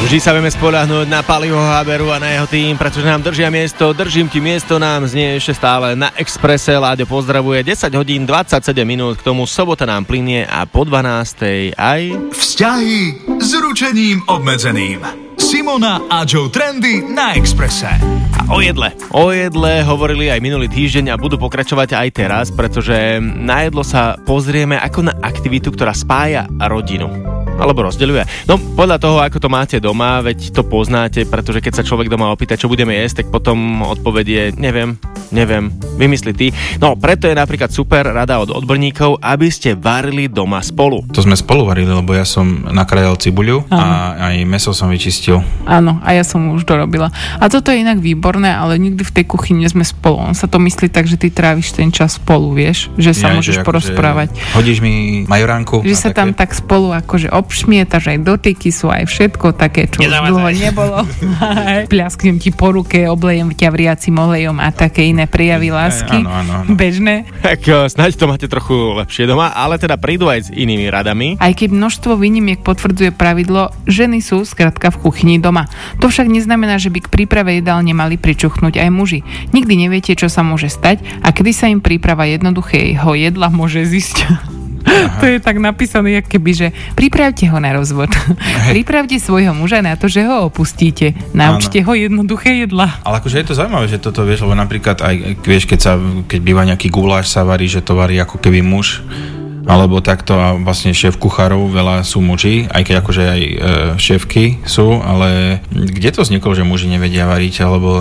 Vždy sa vieme spoľahnúť na Paliho Haberu a na jeho tým, pretože nám držia miesto. Držím ti miesto nám znie ešte stále na Expresse. Láďo pozdravuje, 10 hodín 27 minút, k tomu sobota nám plynie a po 12. aj... Vzťahy s ručením obmedzeným. Simona a Joe Trendy na Expresse. A o jedle hovorili aj minulý týždeň a budú pokračovať aj teraz, pretože na jedlo sa pozrieme ako na aktivitu, ktorá spája rodinu. Alebo rozdeľuje. No, podľa toho, ako to máte doma, veď to poznáte, pretože keď sa človek doma opýta, čo budeme jesť, tak potom odpovedie neviem, vymysli ty. No, preto je napríklad super rada od odborníkov, aby ste varili doma spolu. To sme spolu varili, lebo ja som nakrájal cibuľu a aj mäso som vyčistil. Áno, a ja som už dorobila. A toto je inak výborné, ale nikdy v tej kuchyni nie sme spolu. On sa to myslí tak, že ty tráviš ten čas spolu, vieš, že sa môžeš porozprávať. Hodíš mi majoránku. Že sa tam tak spolu akože obšmietaš, aj dotyky sú, aj všetko také, čo už dlho nebolo. Pľasknem ti po ruke, oblejem ťa vriacim olejom a také iné prejavy lásky. Áno. Bežné. Tak snáď to máte trochu lepšie doma, ale teda prídu aj s inými radami. Aj keď množstvo výnimiek potvrdzuje pravidlo, ženy sú skrátka v kuchyni doma. To však neznamená, že by k príprave jedál nemali pričuchnúť aj muži. Nikdy neviete, čo sa môže stať a kedy sa im príprava jednoduchého jedla môže zísť. To je tak napísané, jak keby, že pripravte ho na rozvod. Pripravte svojho muža na to, že ho opustíte. Naučte ho jednoduché jedla. Ale akože je to zaujímavé, že toto vieš, lebo napríklad aj vieš, keď býva nejaký guláš sa varí, že to varí ako keby muž, alebo takto a vlastne šéf kuchárov veľa sú muži, aj keď akože aj šéfky sú, ale kde to vzniklo, že muži nevedia variť, alebo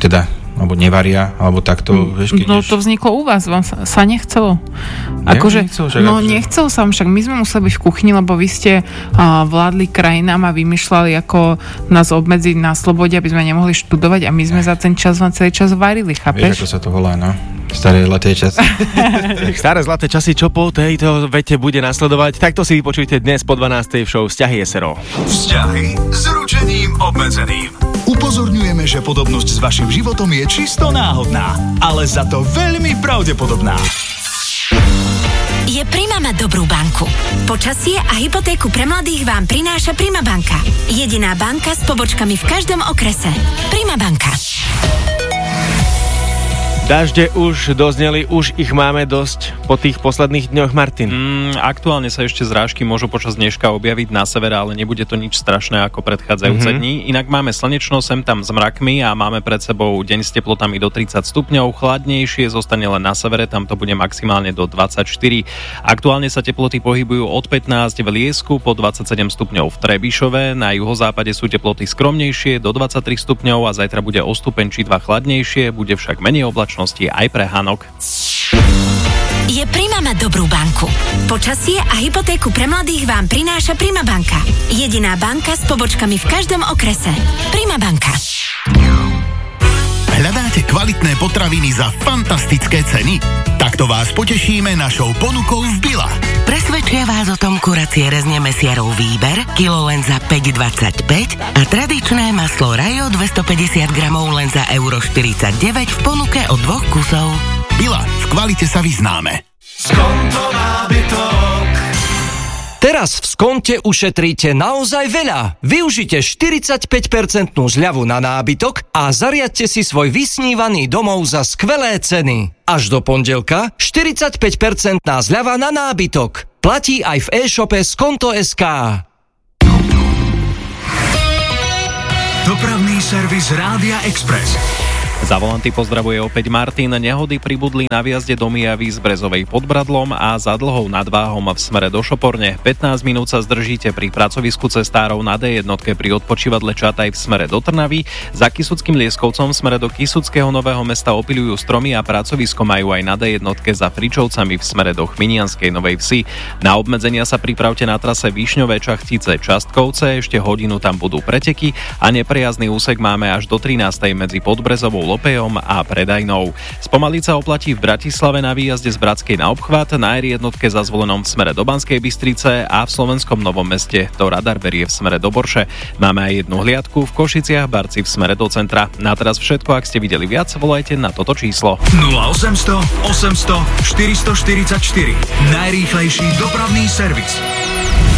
nevaria, alebo takto, vieš, keď no to vzniklo u vás, vám sa nechcelo. Akože, nechcel som, však my sme museli byť v kuchyni, lebo vy ste vládli krajinám a vymýšľali, ako nás obmedziť na slobode, aby sme nemohli študovať a my sme za ten čas vám celý čas varili, chápeš? Vieš, ako sa to volá, no? Staré zlaté časy. Staré zlaté časy, čo po tejto vete bude nasledovať, tak to si vypočujte dnes po 12. v show Vzťahy SRO. Vzťahy s ručením obmedzeným. Upozorňujeme, že podobnosť s vašim životom je čisto náhodná, ale za to veľmi pravdepodobná. Je Prima mať dobrú banku. Počasie a hypotéku pre mladých vám prináša Prima banka. Jediná banka s pobočkami v každom okrese. Prima banka. Dažde už dozneli, už ich máme dosť po tých posledných dňoch, Martin. Aktuálne sa ešte zrážky môžu počas dneška objaviť na severe, ale nebude to nič strašné ako predchádzajúce dní. Inak máme slnečno, sem tam s mrakmi a máme pred sebou deň s teplotami do 30 stupňov. Chladnejšie zostane len na severe, tam to bude maximálne do 24. Aktuálne sa teploty pohybujú od 15 v Liesku po 27 stupňov v Trebišove. Na juhozápade sú teploty skromnejšie do 23 stupňov a zajtra bude o stupeň či 2 chladnejšie, bude však menej oblačnosti aj pre Hanok. Je Prima mať dobrú banku. Počasie a hypotéku pre mladých vám prináša Prima banka. Jediná banka s pobočkami v každom okrese. Prima banka. Hľadáte kvalitné potraviny za fantastické ceny? Takto vás potešíme našou ponukou v Billa. Presvedčia vás o tom kuracie rezne mesiarov výber, kilo len za 5,25 a tradičné maslo Rajo 250 gramov len za €49 v ponuke od 2 kusov. Billa, v kvalite sa vyznáme. Skonto nábytok. Teraz v Skonte ušetríte naozaj veľa. Využite 45% zľavu na nábytok a zariadte si svoj vysnívaný domov za skvelé ceny. Až do pondelka 45% zľava na nábytok. Platí aj v e-shope Skonto.sk. Dopravný servis Rádia Express. Za volanty pozdravuje opäť Martin. Nehody pribudli na výjazde do Mijavy z Brezovej pod Bradlom a za Dlhou nad Váhom v smere do Šoporne. 15 minút sa zdržíte pri pracovisku cestárov na D1 pri odpočívadle Čataj v smere do Trnavy. Za Kysuckým Lieskovcom v smere do Kysuckého Nového Mesta opiľujú stromy a pracovisko majú aj na D1 za Fričovcami v smere do Chminianskej Novej Vsi. Na obmedzenia sa pripravte na trase Višňové Čachtice Častkovce, ešte hodinu tam budú preteky a neprejazdný úsek máme až do 13. medzi Podbrezovou Lopejom a Predajnou. Spomaliť sa oplatí v Bratislave na výjazde z Bratskej na obchvat, na R1 za Zvolenom v smere do Banskej Bystrice a v Slovenskom Novom Meste to radar berie v smere do Borše. Máme aj jednu hliadku v Košiciach Barci v smere do centra. Na teraz všetko, ak ste videli viac, volajte na toto číslo. 0800 800 444. Najrýchlejší dopravný servis.